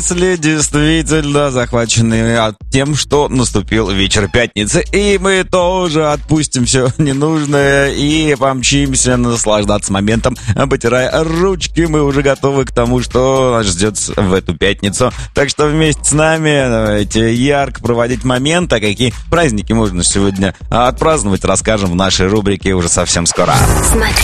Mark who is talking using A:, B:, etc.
A: Если действительно захвачены тем, что наступил вечер пятницы, и мы тоже отпустим все ненужное и помчимся наслаждаться моментом, потирая ручки, мы уже готовы к тому, что нас ждет в эту пятницу. Так что вместе с нами давайте ярко проводить момент, а какие праздники можно сегодня отпраздновать, расскажем в нашей рубрике уже совсем скоро.